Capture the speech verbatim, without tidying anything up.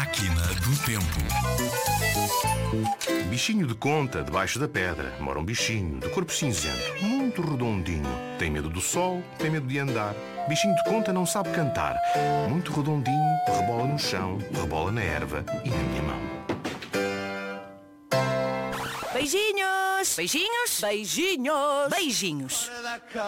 Máquina do Tempo. Bichinho de conta, debaixo da pedra, mora um bichinho de corpo cinzento, muito redondinho. Tem medo do sol, tem medo de andar. Bichinho de conta não sabe cantar. Muito redondinho, rebola no chão, rebola na erva e na minha mão. Beijinhos! Beijinhos! Beijinhos! Beijinhos!